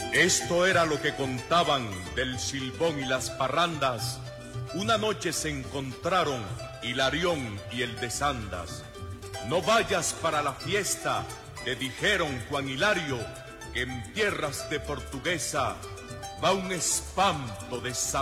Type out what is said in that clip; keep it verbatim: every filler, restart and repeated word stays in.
Esto era lo que contaban del Silbón y las parrandas. Una noche se encontraron Hilarión y el de Sandas. No vayas para la fiesta, le dijeron Juan Hilario, que en tierras de portuguesa va un espanto de Sandas.